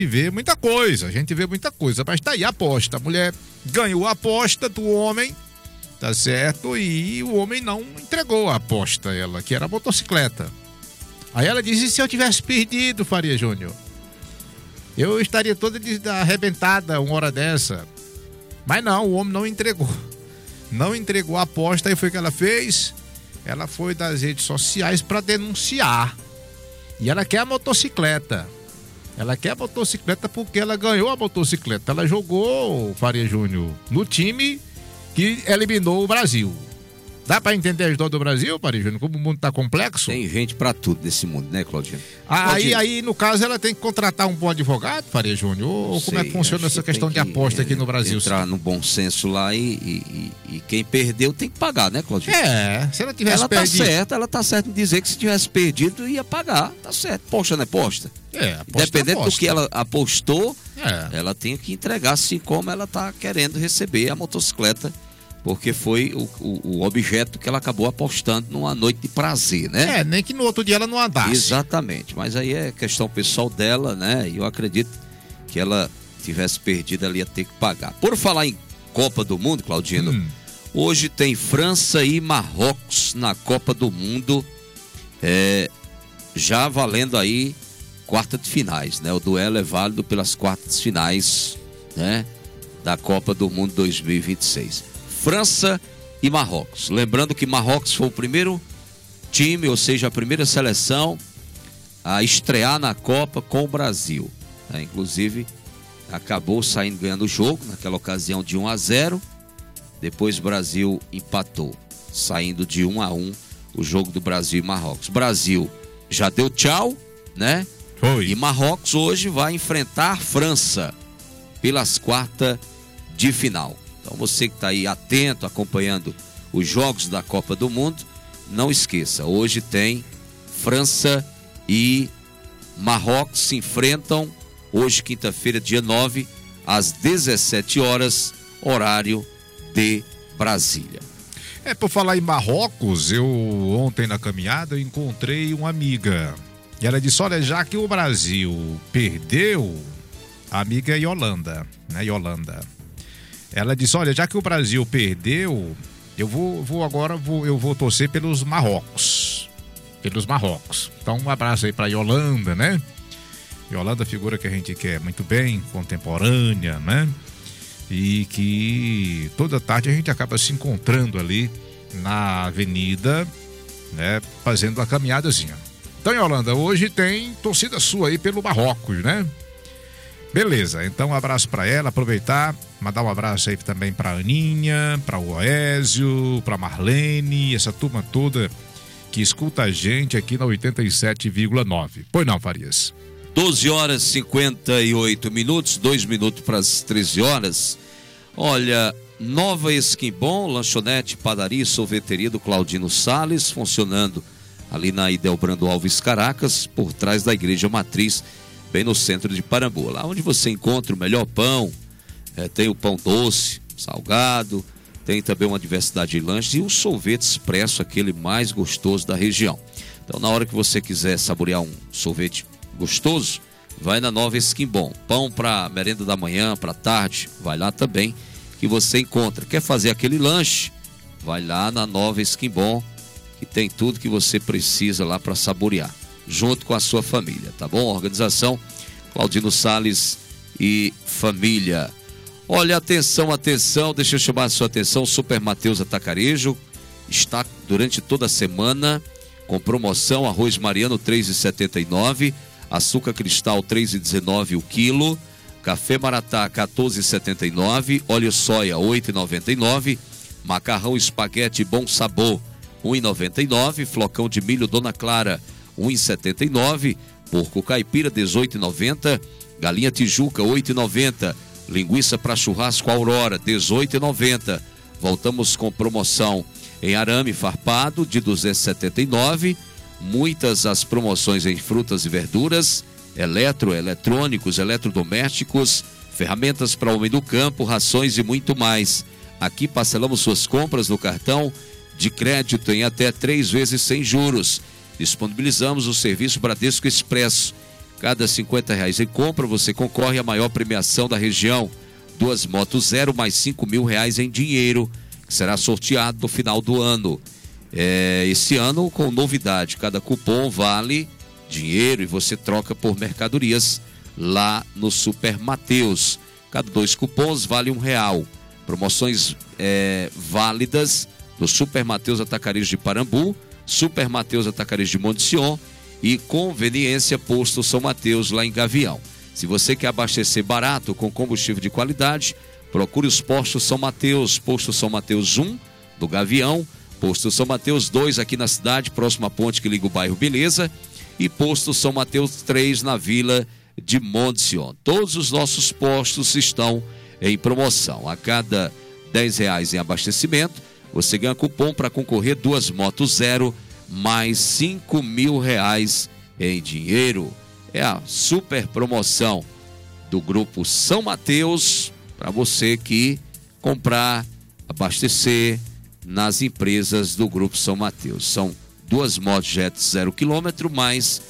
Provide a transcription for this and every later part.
vê muita coisa, mas tá aí a aposta. A mulher ganhou a aposta do homem, tá certo? E o homem não entregou a aposta, ela, que era a motocicleta. Aí ela disse: e se eu tivesse perdido, Faria Júnior? Eu estaria toda arrebentada uma hora dessa. Mas não, o homem não entregou. Não entregou a aposta. Aí foi o que ela fez. Ela foi das redes sociais para denunciar. E ela quer a motocicleta. Ela quer a motocicleta porque ela ganhou a motocicleta. Ela jogou, Faria Júnior, no time que eliminou o Brasil. Dá pra entender a história do Brasil, Faria Júnior? Como o mundo tá complexo? Tem gente pra tudo nesse mundo, né, Claudinho? Aí, no caso, ela tem que contratar um bom advogado, Faria Júnior? Ou como é que funciona essa questão de aposta aqui no Brasil? Entrar no bom senso lá e quem perdeu tem que pagar, né, Claudinho? Se ela tivesse perdido... Ela tá certa em dizer que se tivesse perdido ia pagar, tá certo. Posta não é posta? Aposta. Dependendo do que ela apostou, ela tem que entregar, assim como ela tá querendo receber a motocicleta, porque foi o objeto que ela acabou apostando numa noite de prazer, né? Nem que no outro dia ela não andasse. Exatamente, mas aí é questão pessoal dela, né? E eu acredito que ela tivesse perdido, ela ia ter que pagar. Por falar em Copa do Mundo, Claudino, hoje tem França e Marrocos na Copa do Mundo, já valendo aí quarta de finais, né? O duelo é válido pelas quartas de finais, né? Da Copa do Mundo 2026. França e Marrocos. Lembrando que Marrocos foi o primeiro time, ou seja, a primeira seleção a estrear na Copa com o Brasil. Inclusive, acabou saindo ganhando o jogo, naquela ocasião de 1-0. Depois o Brasil empatou, saindo de 1-1 o jogo do Brasil e Marrocos. Brasil já deu tchau, né? Foi. E Marrocos hoje vai enfrentar França pelas quartas de final. Então você que está aí atento, acompanhando os jogos da Copa do Mundo, não esqueça, hoje tem França e Marrocos se enfrentam, hoje quinta-feira, dia 9, às 17 horas, horário de Brasília. Por falar em Marrocos, eu ontem na caminhada eu encontrei uma amiga. E ela disse: olha, já que o Brasil perdeu, a amiga é Yolanda, né? Yolanda. Ela disse: olha, já que o Brasil perdeu, eu vou torcer pelos Marrocos. Pelos Marrocos. Então um abraço aí pra Yolanda, né? Yolanda, figura que a gente quer muito bem, contemporânea, né? E que toda tarde a gente acaba se encontrando ali na avenida, né? Fazendo a caminhadazinha. Então, Yolanda, hoje tem torcida sua aí pelo Marrocos, né? Beleza, então um abraço para ela, aproveitar, mandar um abraço aí também para Aninha, para o Oésio, para Marlene, essa turma toda que escuta a gente aqui na 87,9. Pois não, Farias? 12 horas e 58 minutos, 2 minutos para as 13 horas. Olha, Nova Esquimbom, lanchonete, padaria e sorveteria do Claudino Salles, funcionando ali na Idelbrando Alves Caracas, por trás da Igreja Matriz, bem no centro de Parambu, lá onde você encontra o melhor pão, tem o pão doce, salgado, tem também uma diversidade de lanches e o sorvete expresso, aquele mais gostoso da região. Então, na hora que você quiser saborear um sorvete gostoso, vai na Nova Esquimbom. Pão para merenda da manhã, para tarde, vai lá também que você encontra. Quer fazer aquele lanche? Vai lá na Nova Esquimbom, que tem tudo que você precisa lá para saborear, junto com a sua família, tá bom? Organização Claudino Salles e família. Olha, atenção, deixa eu chamar a sua atenção. Super Mateus Atacarejo está durante toda a semana com promoção: arroz mariano R$ 3,79, açúcar cristal R$ 3,19 o quilo, café maratá R$ 14,79, óleo soia R$ 8,99, macarrão espaguete Bom Sabor R$ 1,99, flocão de milho Dona Clara R$ 1,79, porco caipira R$ 18,90, galinha tijuca R$ 8,90, linguiça para churrasco Aurora R$ 18,90. Voltamos com promoção em arame farpado de R$ 279, muitas as promoções em frutas e verduras, eletrônicos, eletrodomésticos, ferramentas para homem do campo, rações e muito mais. Aqui parcelamos suas compras no cartão de crédito em até 3 vezes sem juros. Disponibilizamos o serviço Bradesco Expresso. Cada R$50 em compra, você concorre à maior premiação da região. 2 motos zero mais R$5.000 em dinheiro, que será sorteado no final do ano. Esse ano com novidade, cada cupom vale dinheiro e você troca por mercadorias lá no Super Mateus. Cada 2 cupons vale R$1. Promoções válidas no Super Mateus Atacarejo de Parambu, Super Mateus Atacarejo de Monte-Sion e Conveniência Posto São Mateus lá em Gavião. Se você quer abastecer barato com combustível de qualidade, procure os postos São Mateus, posto São Mateus 1 do Gavião, posto São Mateus 2 aqui na cidade, próximo à ponte que liga o bairro Beleza, e posto São Mateus 3 na vila de Monte-Sion. Todos os nossos postos estão em promoção. A cada R$10 em abastecimento, você ganha cupom para concorrer 2 motos zero mais R$5.000 em dinheiro. É a super promoção do Grupo São Mateus para você que comprar, abastecer nas empresas do Grupo São Mateus. São 2 motos Jet 0 km mais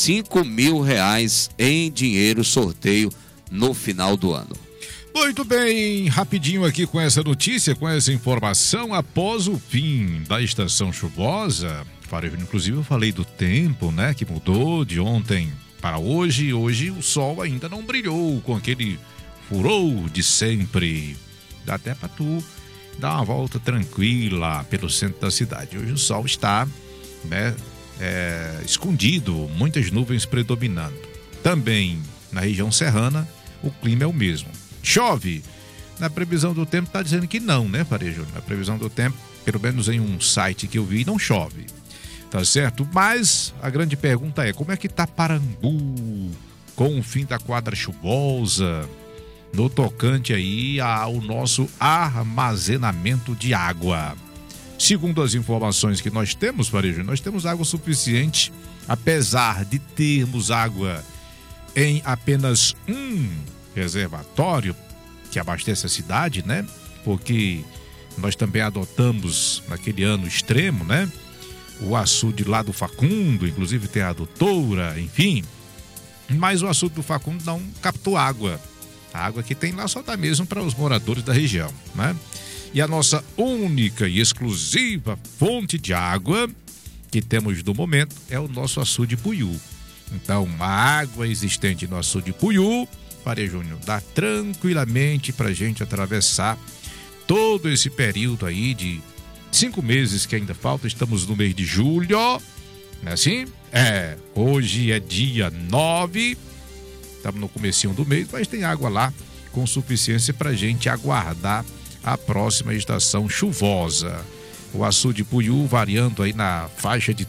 R$5.000 em dinheiro, sorteio no final do ano. Muito bem, rapidinho aqui com essa notícia, com essa informação, após o fim da estação chuvosa, inclusive eu falei do tempo, né, que mudou de ontem para hoje. Hoje o sol ainda não brilhou com aquele furor de sempre. Dá até para tu dar uma volta tranquila pelo centro da cidade. Hoje o sol está, né, escondido, muitas nuvens predominando. Também na região serrana o clima é o mesmo. Chove? Na previsão do tempo está dizendo que não, né, Faria Júnior? Na previsão do tempo, pelo menos em um site que eu vi, não chove. Tá certo? Mas a grande pergunta é, como é que tá Parambu com o fim da quadra chuvosa no tocante aí ao nosso armazenamento de água? Segundo as informações que nós temos, Faria Júnior, nós temos água suficiente, apesar de termos água em apenas um reservatório que abastece a cidade, né? Porque nós também adotamos naquele ano extremo, né? O açude lá do Facundo, inclusive tem a adutora, enfim. Mas o açude do Facundo não captou água. A água que tem lá só dá mesmo para os moradores da região, né? E a nossa única e exclusiva fonte de água que temos no momento é o nosso açude Puiú. Então, a água existente no açude Puiú, Faria Júnior, dá tranquilamente para a gente atravessar todo esse período aí de 5 meses que ainda falta. Estamos no mês de julho, não é assim? Hoje é dia 9, estamos no comecinho do mês, mas tem água lá com suficiência para a gente aguardar a próxima estação chuvosa. O açude Puiú variando aí na faixa de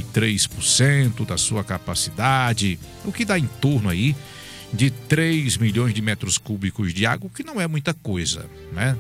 33% da sua capacidade, o que dá em torno aí de 3 milhões de metros cúbicos de água, o que não é muita coisa, né?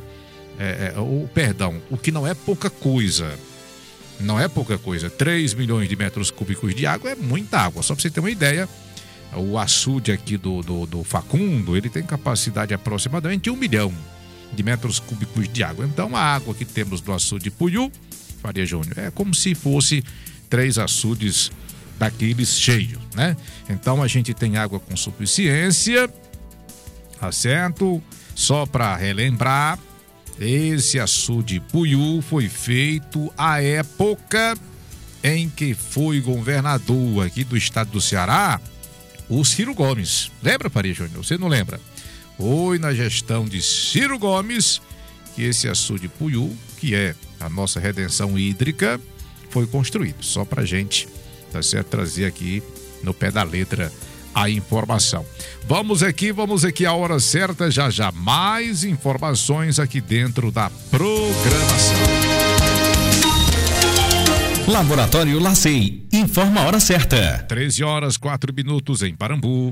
O que não é pouca coisa. Não é pouca coisa. 3 milhões de metros cúbicos de água é muita água. Só para você ter uma ideia, o açude aqui do Facundo, ele tem capacidade aproximadamente de 1 milhão de metros cúbicos de água. Então a água que temos do açude Puiú, Faria Júnior, é como se fosse 3 açudes daqueles cheios, né? Então a gente tem água com suficiência, tá certo? Só para relembrar, esse açude Puiú foi feito à época em que foi governador aqui do estado do Ceará, o Ciro Gomes. Lembra, Faria Júnior? Você não lembra? Foi na gestão de Ciro Gomes que esse açude Puiú, que é a nossa redenção hídrica, foi construído. Só pra gente, tá certo, trazer aqui no pé da letra a informação. Vamos aqui, a hora certa, já mais informações aqui dentro da programação. Laboratório LACEI, informa a hora certa. 13h04 em Parambu.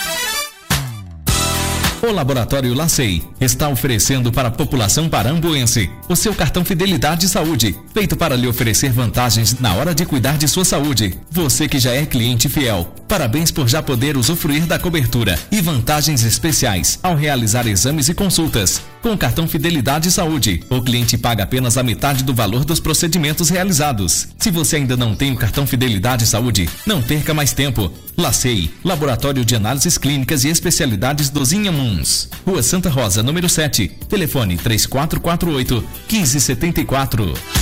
O Laboratório LACEI está oferecendo para a população parambuense o seu cartão Fidelidade Saúde, feito para lhe oferecer vantagens na hora de cuidar de sua saúde. Você que já é cliente fiel, Parabéns por já poder usufruir da cobertura e vantagens especiais ao realizar exames e consultas. Com o cartão Fidelidade Saúde, o cliente paga apenas a metade do valor dos procedimentos realizados. Se você ainda não tem o cartão Fidelidade Saúde, não perca mais tempo. LACEI, Laboratório de Análises Clínicas e Especialidades dos Inhamuns. Rua Santa Rosa, número 7. Telefone 3448-1574.